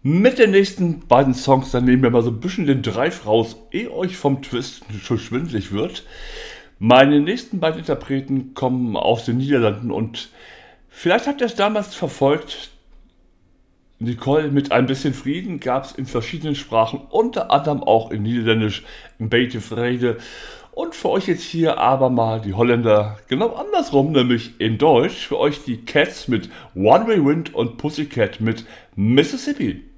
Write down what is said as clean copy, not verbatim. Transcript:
Mit den nächsten beiden Songs, dann nehmen wir mal so ein bisschen den Drive raus, ehe euch vom Twist schon schwindelig wird. Meine nächsten beiden Interpreten kommen aus den Niederlanden und vielleicht habt ihr es damals verfolgt. Nicole mit ein bisschen Frieden gab es in verschiedenen Sprachen, unter anderem auch in Niederländisch, in Beetje Vrede. Und für euch jetzt hier aber mal die Holländer genau andersrum, nämlich in Deutsch. Für euch die Cats mit One Way Wind und Pussycat mit Mississippi.